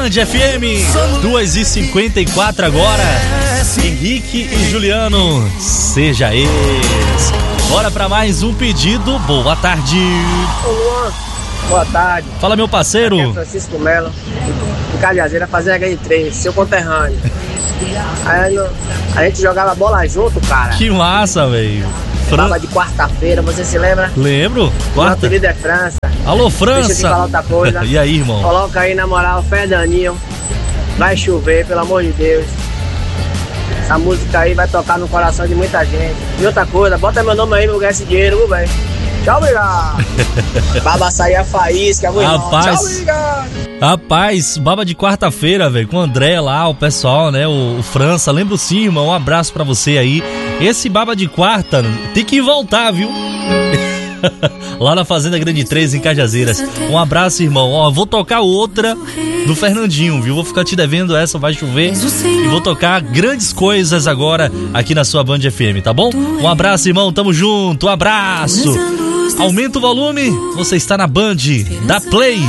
Band FM, 2h54 agora. Henrique e Juliano, seja ex. Bora pra mais um pedido. Boa tarde. Ô Luan, boa tarde. Fala, meu parceiro. Aqui é Francisco Melo, de Cajazeira, fazendo H3, seu conterrâneo. Aí a gente jogava bola junto, cara. Que massa, velho. Baba de quarta-feira, você se lembra? Lembro. Meu apelido é França. Alô, França. Deixa eu te falar outra coisa. E aí, irmão? Coloca aí, na moral, Fernandinho. Vai chover, pelo amor de Deus. Essa música aí vai tocar no coração de muita gente. E outra coisa, bota meu nome aí pra eu ganhar esse dinheiro, viu, velho? Tchau, obrigado. Baba sair a faísca, meu irmão. Tchau, obrigado. Rapaz, baba de quarta-feira, velho, com o André lá, o pessoal, né, o França. Lembro sim, irmão, um abraço pra você aí. Esse baba de quarta tem que voltar, viu? Lá na Fazenda Grande 3, em Cajazeiras. Um abraço, irmão. Ó, vou tocar outra do Fernandinho, viu? Vou ficar te devendo essa, vai chover. E vou tocar grandes coisas agora aqui na sua Band FM, tá bom? Um abraço, irmão, tamo junto, um abraço. Aumenta o volume, você está na Band, dá play.